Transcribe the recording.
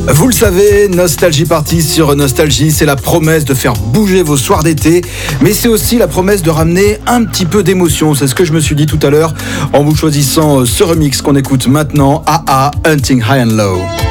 Vous le savez, Nostalgie Party sur Nostalgie, c'est la promesse de faire bouger vos soirs d'été, mais c'est aussi la promesse de ramener un petit peu d'émotion. C'est ce que je me suis dit tout à l'heure en vous choisissant ce remix qu'on écoute maintenant, AA, Hunting High and Low.